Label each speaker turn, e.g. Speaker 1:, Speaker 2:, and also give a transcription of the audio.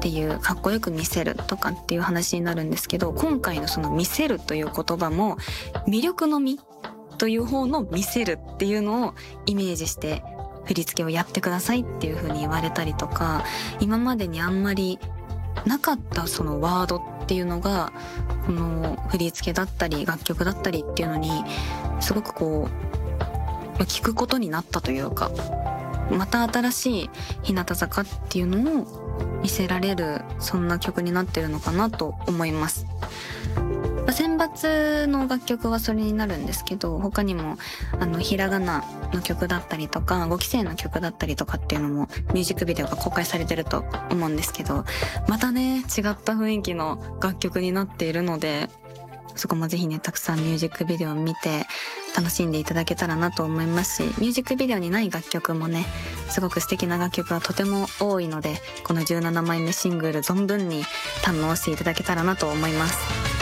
Speaker 1: っていうかっこよく見せるとかっていう話になるんですけど、今回のその見せるという言葉も魅力のみという方の見せるっていうのをイメージして振り付けをやってくださいっていう風に言われたりとか、今までにあんまりなかったそのワードっていうのがこの振り付けだったり楽曲だったりっていうのにすごくこう聞くことになったというか、また新しい日向坂っていうのを見せられる、そんな曲になってるのかなと思います。選抜の楽曲はそれになるんですけど、他にもひらがなの曲だったりとか5期生の曲だったりとかっていうのもミュージックビデオが公開されてると思うんですけど、またね違った雰囲気の楽曲になっているので、そこもぜひねたくさんミュージックビデオを見て楽しんでいただけたらなと思いますし、ミュージックビデオにない楽曲もねすごく素敵な楽曲がとても多いので、この17枚目シングル存分に堪能していただけたらなと思います。